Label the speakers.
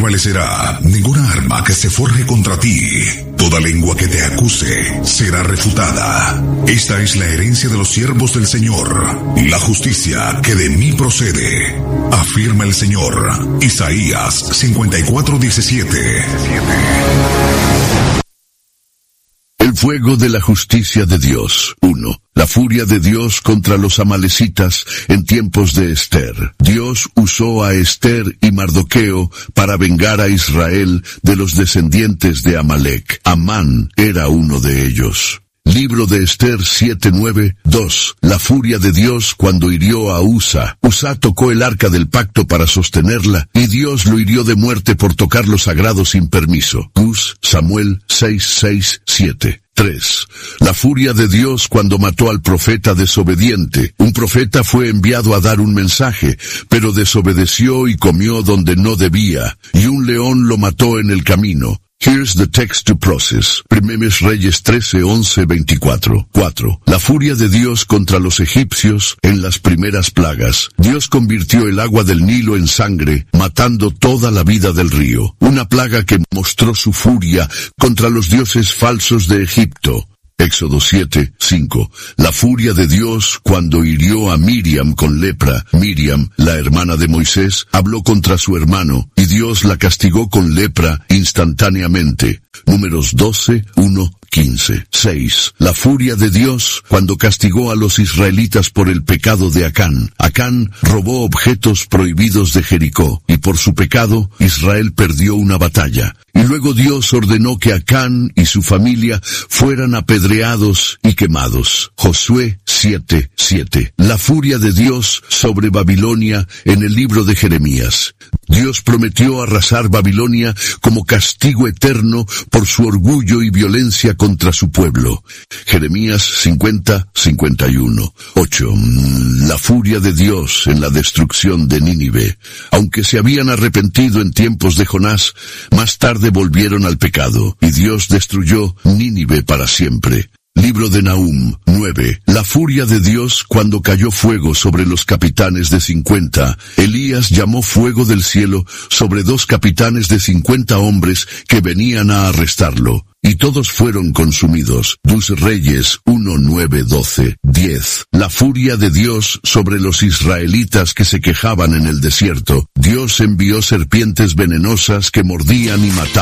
Speaker 1: prevalecerá ninguna arma que se forje contra ti. Toda lengua que te acuse será refutada. Esta es la herencia de los siervos del Señor, la justicia que de mí procede, afirma el Señor. Isaías 54:17.
Speaker 2: El fuego de la justicia de Dios. 1. La furia de Dios contra los amalecitas en tiempos de Ester. Dios usó a Ester y Mardoqueo para vengar a Israel de los descendientes de Amalec. Amán era uno de ellos. Libro de Ester 7:9. 2. La furia de Dios cuando hirió a Usa. Usa tocó el arca del pacto para sostenerla, y Dios lo hirió de muerte por tocar lo sagrado sin permiso. Samuel 6:6-7. 3. La furia de Dios cuando mató al profeta desobediente. Un profeta fue enviado a dar un mensaje, pero desobedeció y comió donde no debía, y un león lo mató en el camino. Here's the text to process. Primeros Reyes 13:11-24. 4. La furia de Dios contra los egipcios en las primeras plagas. Dios convirtió el agua del Nilo en sangre, matando toda la vida del río. Una plaga que mostró su furia contra los dioses falsos de Egipto. Éxodo 7:5. La furia de Dios cuando hirió a Miriam con lepra. Miriam, la hermana de Moisés, habló contra su hermano, y Dios la castigó con lepra instantáneamente. Números 12:1-15. 6. La furia de Dios cuando castigó a los israelitas por el pecado de Acán. Acán robó objetos prohibidos de Jericó, y por su pecado, Israel perdió una batalla. Y luego Dios ordenó que Acán y su familia fueran apedreados y quemados. Josué 7:7. La furia de Dios sobre Babilonia en el libro de Jeremías. Dios prometió arrasar Babilonia como castigo eterno por su orgullo y violencia contra su pueblo. Jeremías 50:51. 8. La furia de Dios en la destrucción de Nínive. Aunque se habían arrepentido en tiempos de Jonás, más tarde volvieron al pecado, y Dios destruyó Nínive para siempre. Libro de Nahum 9. La furia de Dios cuando cayó fuego sobre los capitanes de 50. Elías llamó fuego del cielo sobre 2 capitanes de 50 hombres que venían a arrestarlo, y todos fueron consumidos. 2 Reyes 1:9-12. 10. La furia de Dios sobre los israelitas que se quejaban en el desierto. Dios envió serpientes venenosas que mordían y mataban.